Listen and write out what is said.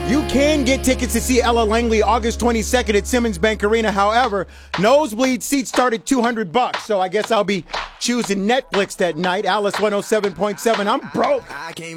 You can get tickets to see Ella Langley August 22nd at Simmons Bank Arena. However, nosebleed seats start at $200, so I guess I'll be choosing Netflix that night. Alice 107.7. I'm broke.